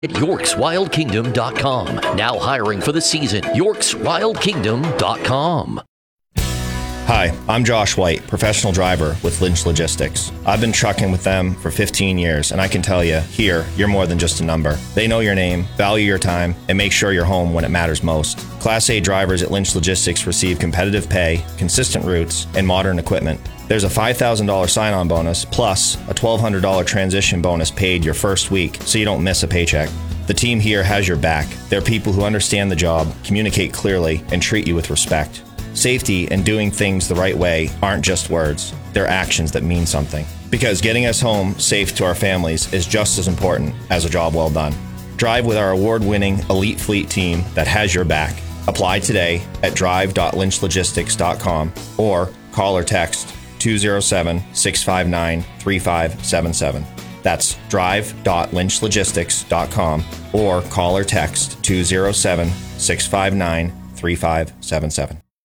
at YorksWildKingdom.com. Now hiring for the season. YorksWildKingdom.com. Hi, I'm Josh White, professional driver with Lynch Logistics. I've been trucking with them for 15 years, and I can tell you, here, you're more than just a number. They know your name, value your time, and make sure you're home when it matters most. Class A drivers at Lynch Logistics receive competitive pay, consistent routes, and modern equipment. There's a $5,000 sign-on bonus, plus a $1,200 transition bonus paid your first week, so you don't miss a paycheck. The team here has your back. They're people who understand the job, communicate clearly, and treat you with respect. Safety and doing things the right way aren't just words. They're actions that mean something. Because getting us home safe to our families is just as important as a job well done. Drive with our award-winning Elite Fleet team that has your back. Apply today at drive.lynchlogistics.com or call or text 207-659-3577. That's drive.lynchlogistics.com or call or text 207-659-3577.